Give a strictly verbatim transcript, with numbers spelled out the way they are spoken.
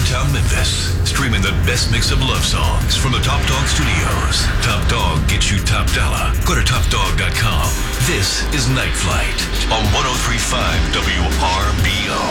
downtown Memphis. Streaming the best mix of love songs from the Top Dog Studios. Top Dog gets you top dollar. Go to top dog dot com. This is Night Flight on one oh three point five W R B O.